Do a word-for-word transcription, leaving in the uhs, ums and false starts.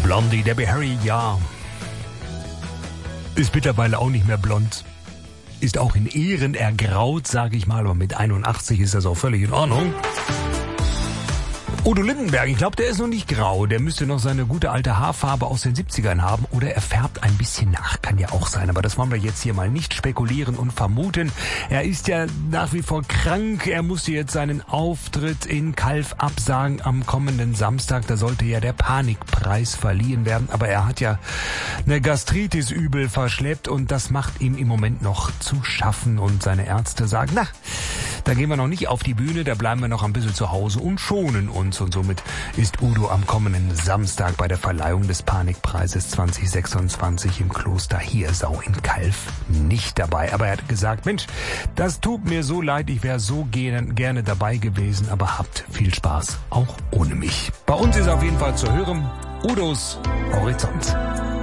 Blondie, Debbie Harry, ja. Ist mittlerweile auch nicht mehr blond. Ist auch in Ehren ergraut, sage ich mal, aber mit einundachtzig ist das auch völlig in Ordnung. Udo Lindenberg, ich glaube, der ist noch nicht grau. Der müsste noch seine gute alte Haarfarbe aus den siebzigern haben. Oder er färbt ein bisschen nach. Kann ja auch sein. Aber das wollen wir jetzt hier mal nicht spekulieren und vermuten. Er ist ja nach wie vor krank. Er musste jetzt seinen Auftritt in Calw absagen am kommenden Samstag. Da sollte ja der Panikpreis verliehen werden. Aber er hat ja eine Gastritis übel verschleppt. Und das macht ihm im Moment noch zu schaffen. Und seine Ärzte sagen, na, da gehen wir noch nicht auf die Bühne. Da bleiben wir noch ein bisschen zu Hause und schonen uns. Und somit ist Udo am kommenden Samstag bei der Verleihung des Panikpreises zwanzig sechsundzwanzig im Kloster Hirsau in Calw nicht dabei. Aber er hat gesagt, Mensch, das tut mir so leid, ich wäre so gerne, gerne dabei gewesen, aber habt viel Spaß, auch ohne mich. Bei uns ist auf jeden Fall zu hören, Udos Horizont.